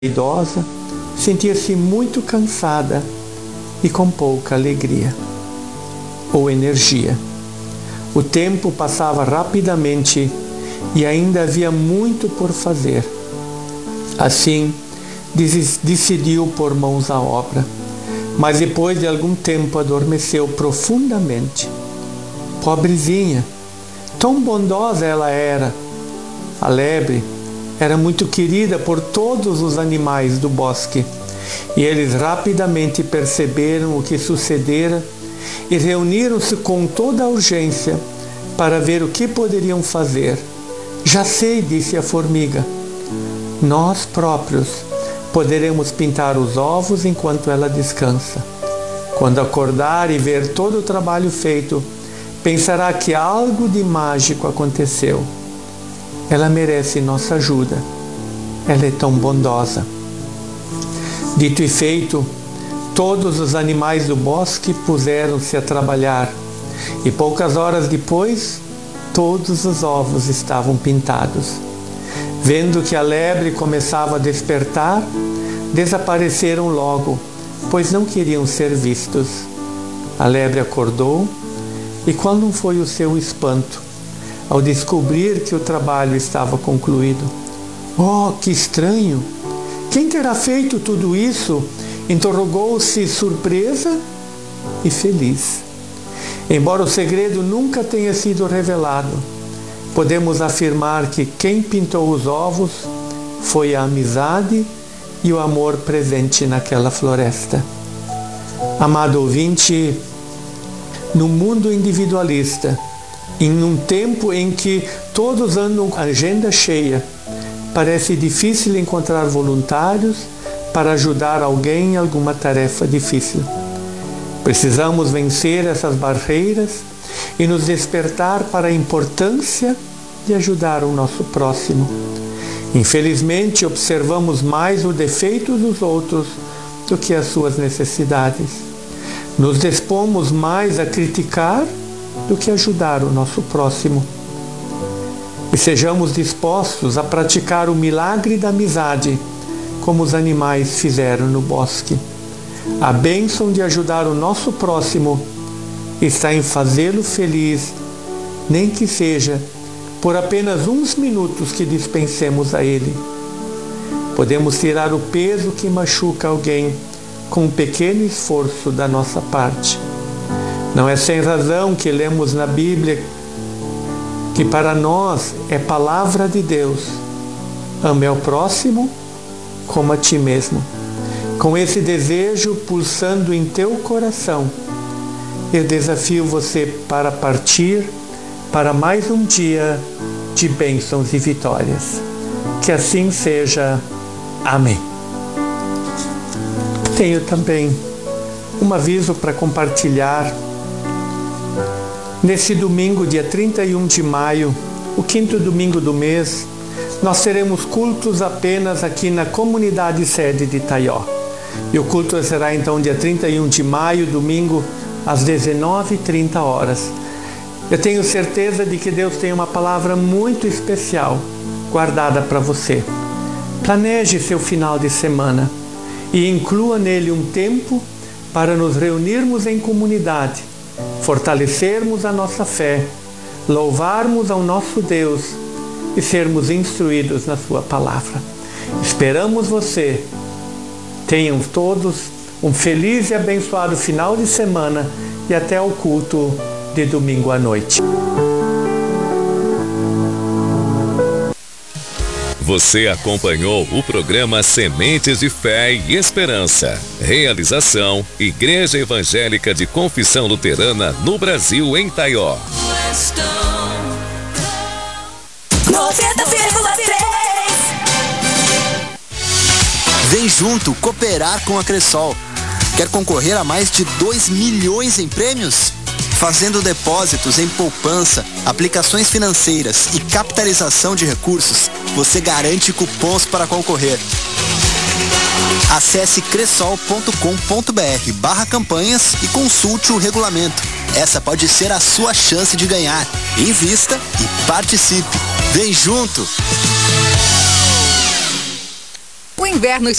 idosa sentia-se muito cansada e com pouca alegria ou energia. O tempo passava rapidamente e ainda havia muito por fazer. Assim, decidiu pôr mãos à obra, mas depois de algum tempo adormeceu profundamente. Pobrezinha, tão bondosa ela era. A lebre era muito querida por todos os animais do bosque, e eles rapidamente perceberam o que sucedera e reuniram-se com toda a urgência para ver o que poderiam fazer. Já sei, disse a formiga. Nós próprios poderemos pintar os ovos enquanto ela descansa. Quando acordar e ver todo o trabalho feito, pensará que algo de mágico aconteceu. Ela merece nossa ajuda. Ela é tão bondosa. Dito e feito, todos os animais do bosque puseram-se a trabalhar e poucas horas depois, todos os ovos estavam pintados. Vendo que a lebre começava a despertar, desapareceram logo, pois não queriam ser vistos. A lebre acordou e qual não foi o seu espanto ao descobrir que o trabalho estava concluído. Oh, que estranho! Quem terá feito tudo isso? Interrogou-se surpresa e feliz. Embora o segredo nunca tenha sido revelado, podemos afirmar que quem pintou os ovos foi a amizade e o amor presente naquela floresta. Amado ouvinte, no mundo individualista, em um tempo em que todos andam com a agenda cheia, parece difícil encontrar voluntários para ajudar alguém em alguma tarefa difícil. Precisamos vencer essas barreiras e nos despertar para a importância de ajudar o nosso próximo. Infelizmente, observamos mais o defeito dos outros do que as suas necessidades. Nos dispomos mais a criticar do que ajudar o nosso próximo. E sejamos dispostos a praticar o milagre da amizade, como os animais fizeram no bosque. A bênção de ajudar o nosso próximo está em fazê-lo feliz, nem que seja por apenas uns minutos que dispensemos a ele. Podemos tirar o peso que machuca alguém com um pequeno esforço da nossa parte. Não é sem razão que lemos na Bíblia que para nós é palavra de Deus: ame ao próximo como a ti mesmo. Com esse desejo pulsando em teu coração, eu desafio você para partir para mais um dia de bênçãos e vitórias. Que assim seja. Amém. Tenho também um aviso para compartilhar. Nesse domingo, dia 31 de maio, o quinto domingo do mês, nós teremos cultos apenas aqui na comunidade sede de Itaió. E o culto será então dia 31 de maio, domingo, às 19h30. Eu tenho certeza de que Deus tem uma palavra muito especial guardada para você. Planeje seu final de semana e inclua nele um tempo para nos reunirmos em comunidade, fortalecermos a nossa fé, louvarmos ao nosso Deus e sermos instruídos na sua palavra. Esperamos você. Tenham todos um feliz e abençoado final de semana e até o culto de domingo à noite. Você acompanhou o programa Sementes de Fé e Esperança. Realização: Igreja Evangélica de Confissão Luterana no Brasil, em Itaió. 90,3. Vem junto cooperar com a Cressol. Quer concorrer a mais de 2 milhões em prêmios? Fazendo depósitos em poupança, aplicações financeiras e capitalização de recursos, você garante cupons para concorrer. Acesse cressol.com.br/campanhas e consulte o regulamento. Essa pode ser a sua chance de ganhar. Invista e participe. Vem junto! inverno